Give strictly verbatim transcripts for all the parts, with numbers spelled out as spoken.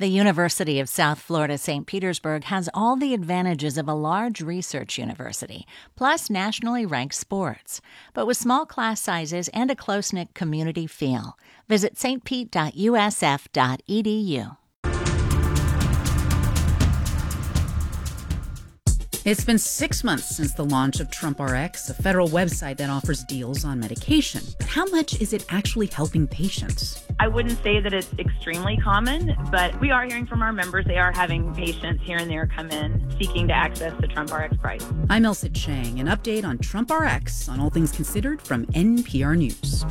The University of South Florida Saint Petersburg has all the advantages of a large research university, plus nationally ranked sports, but with small class sizes and a close-knit community feel. Visit s t pete dot u s f dot e d u. It's been six months since the launch of TrumpRx, a federal website that offers deals on medication. But how much is it actually helping patients? I wouldn't say that it's extremely common, but we are hearing from our members. They are having patients here and there come in seeking to access the TrumpRx price. I'm Elsa Chang. An update on TrumpRx on All Things Considered from N P R News.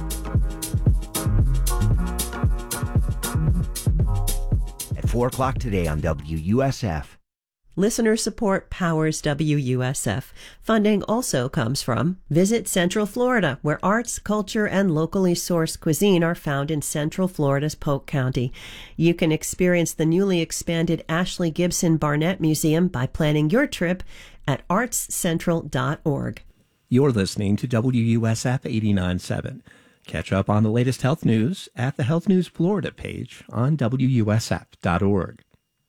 At four o'clock today on W U S F. Listener support powers W U S F. Funding also comes from Visit Central Florida, where arts, culture, and locally sourced cuisine are found in Central Florida's Polk County. You can experience the newly expanded Ashley Gibson Barnett Museum by planning your trip at arts central dot org. You're listening to W U S F eighty-nine point seven. Catch up on the latest health news at the Health News Florida page on W U S F dot org.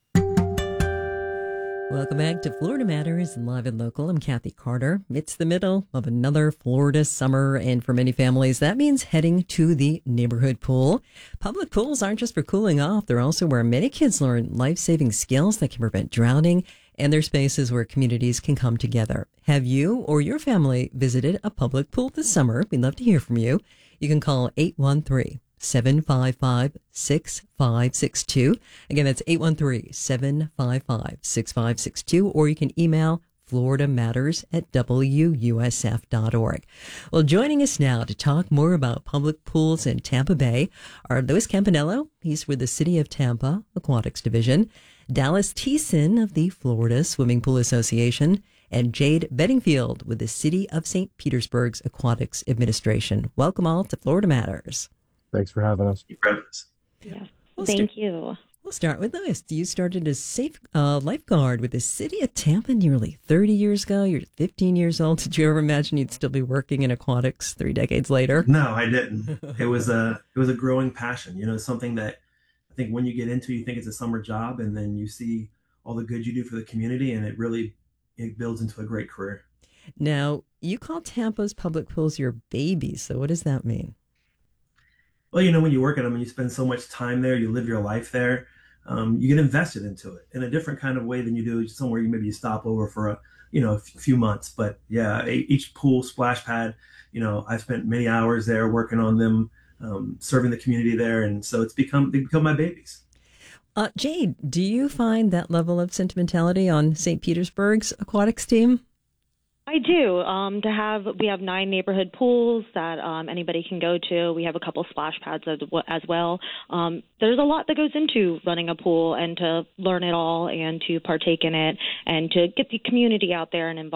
Welcome back to Florida Matters, live and local. I'm Kathy Carter. It's the middle of another Florida summer, and for many families, that means heading to the neighborhood pool. Public pools aren't just for cooling off. They're also where many kids learn life-saving skills that can prevent drowning, and they're spaces where communities can come together. Have you or your family visited a public pool this summer? We'd love to hear from you. You can call eight one three, seven five five, six five six two. Again, that's eight one three, seven five five, six five six two, or you can email florida matters at w u s f dot org. Well, joining us now to talk more about public pools in Tampa Bay are Louis Campanello. He's with the City of Tampa Aquatics Division, Dallas Thiessen of the Florida Swimming Pool Association, and Jade Bedingfield with the City of Saint Petersburg's Aquatics Administration. Welcome all to Florida Matters. Thanks for having us. Yeah. We'll Thank start, you. We'll start with this. You started as safe uh, lifeguard with the City of Tampa nearly thirty years ago. You're fifteen years old. Did you ever imagine you'd still be working in aquatics three decades later? No, I didn't. It was a it was a growing passion. You know, something that I think when you get into, you think it's a summer job, and then you see all the good you do for the community, and it really it builds into a great career. Now, you call Tampa's public pools your baby. So what does that mean? Well, you know, when you work at them and you spend so much time there, you live your life there, um, you get invested into it in a different kind of way than you do somewhere you maybe you stop over for a, you know, a few months. But yeah, each pool splash pad, you know, I've spent many hours there working on them, um, serving the community there. And so it's become, they become my babies. Uh, Jade, do you find that level of sentimentality on Saint Petersburg's aquatics team? I do. Um, to have we have nine neighborhood pools that um, anybody can go to. We have a couple splash pads as, as well. Um, there's a lot that goes into running a pool, and to learn it all and to partake in it and to get the community out there and involved.